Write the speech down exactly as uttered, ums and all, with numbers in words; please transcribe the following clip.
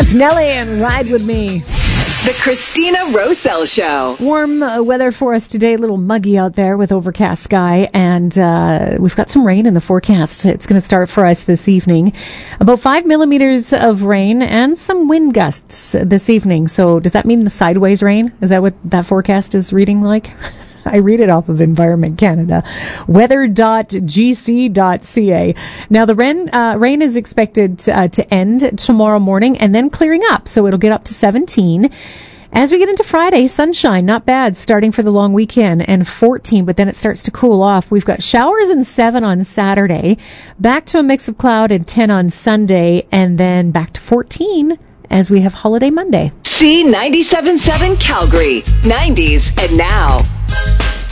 It's Nelly and Ride With Me. The Christina Roselle Show. Warm uh, weather for us today, a little muggy out there with overcast sky, and uh, we've got some rain in the forecast. It's going to start for us this evening. About five millimeters of rain and some wind gusts this evening. So does that mean the sideways rain? Is that what that forecast is reading like? I read it off of Environment Canada, weather dot g c dot c a. Now, the rain, uh, rain is expected to, uh, to end tomorrow morning and then clearing up, so it'll get up to seventeen. As we get into Friday, sunshine, not bad, starting for the long weekend, and fourteen, but then it starts to cool off. We've got showers and seven on Saturday, back to a mix of cloud and ten on Sunday, and then back to fourteen as we have Holiday Monday. C ninety-seven point seven Calgary, nineties and now.